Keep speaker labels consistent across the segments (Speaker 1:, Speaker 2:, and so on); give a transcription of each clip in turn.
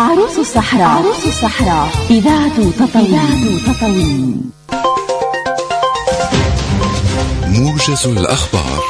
Speaker 1: عروس الصحراء إذاعة تطاوين.
Speaker 2: موجز الأخبار.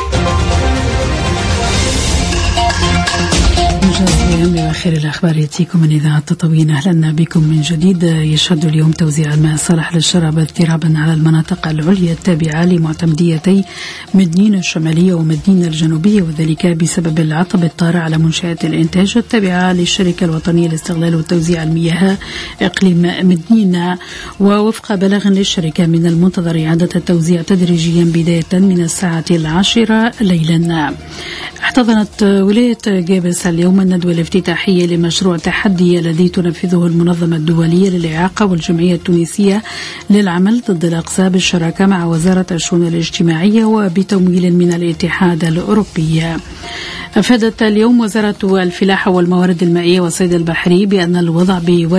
Speaker 3: موجز بأخير الأخبار يأتيكم من إذاعة تطاوين. أهلا بكم من جديد. يشهد اليوم توزيع الماء الصالح للشراب اضطرابا على المناطق العليا التابعة لمعتمديتي مدنين الشمالية ومدنين الجنوبية، وذلك بسبب العطب الطارئ على منشآت الإنتاج التابعة للشركة الوطنية لاستغلال وتوزيع المياه إقليم مدنين. ووفق بلاغ للشركة من المنتظر إعادة التوزيع تدريجيا بداية من الساعة 10 ليلا. احتضنت ولاية جابس اليوم الندوة الافتتاحية لمشروع تحدي الذي تنفذه المنظمة الدولية للإعاقة والجمعية التونسية للعمل ضد الأقصى بالشراكة مع وزارة الشؤون الاجتماعية وبتمويل من الاتحاد الأوروبي. أفادت اليوم وزارة الفلاحة والموارد المائية والصيد البحري بأن الوضع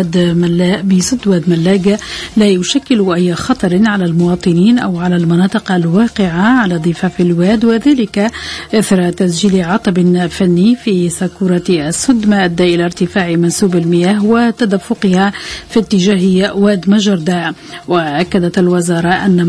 Speaker 3: بسد واد ملاق لا يشكل أي خطر على المواطنين أو على المناطق الواقعة على ضفاف الواد، وذلك إثر تسجيل عطب فني في ساكورة السد ما أدى إلى ارتفاع منسوب المياه وتدفقها في اتجاه واد مجردة. وأكدت الوزارة أن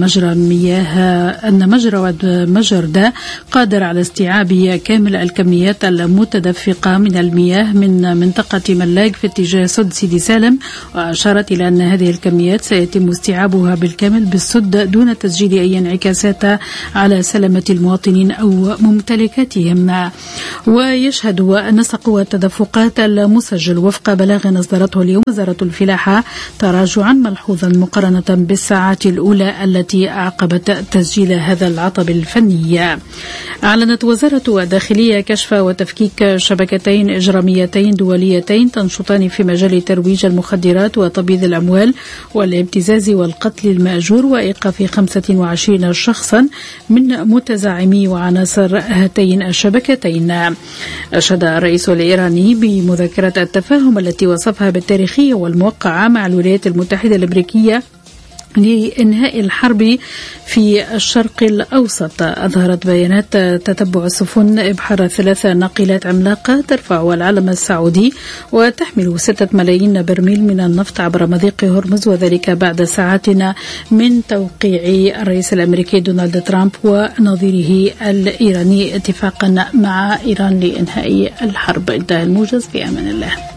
Speaker 3: مجرى واد مجردة قادر على استيعاب كامل الكميات المتدفقة من المياه من منطقة ملاق في اتجاه سد سيدي سالم، وأشارت إلى أن هذه الكميات سيتم استيعابها بالكامل بالسد دون تسجيل أي انعكاسات على سلامة المواطنين أو ممتلكاتهم. ويشهد نسق التدفقات المسجل وفق بلاغ أصدرته اليوم وزارة الفلاحة تراجعا ملحوظا مقارنة بالساعات الأولى التي أعقبت تسجيل هذا العطب الفني. أعلنت وزارة الداخلية كشف وتفكيك شبكتين إجراميتين دوليتين تنشطان في مجال ترويج المخدرات وتبييض الأموال والابتزاز والقتل المأجور، وإيقاف 25 شخصا من متزعمي وعناصر هاتين الشبكتين. أشاد الرئيس الإيراني بمذكرة التفاهم التي وصفها بالتاريخية والموقعة مع الولايات المتحدة الأمريكية لإنهاء الحرب في الشرق الأوسط. أظهرت بيانات تتبع السفن إبحار 3 ناقلات عملاقة ترفع العلم السعودي وتحمل 6 ملايين برميل من النفط عبر مضيق هرمز، وذلك بعد ساعات من توقيع الرئيس الأمريكي دونالد ترامب ونظيره الإيراني اتفاقا مع إيران لإنهاء الحرب. انتهى الموجز، في أمان الله.